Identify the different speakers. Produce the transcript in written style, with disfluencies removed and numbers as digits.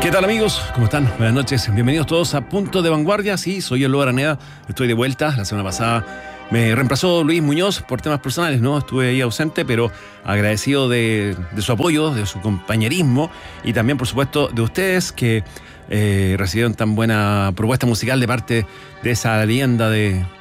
Speaker 1: ¿Qué tal, amigos? ¿Cómo están? Buenas noches. Bienvenidos todos a Punto de Vanguardia. Sí, soy Eloy Araneda. Estoy de vuelta. La semana pasada me reemplazó Luis Muñoz por temas personales, ¿no? Estuve ahí ausente, pero agradecido de su apoyo, de su compañerismo y también, por supuesto, de ustedes que recibieron tan buena propuesta musical de parte de esa leyenda de